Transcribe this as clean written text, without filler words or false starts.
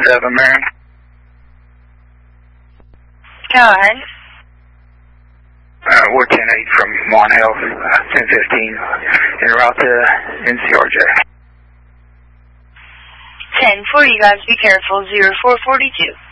7, Marion. Go ahead. We're 10-8 from Mon Health, 1015, en route to NCRJ. 10-4, you guys be careful, 0442.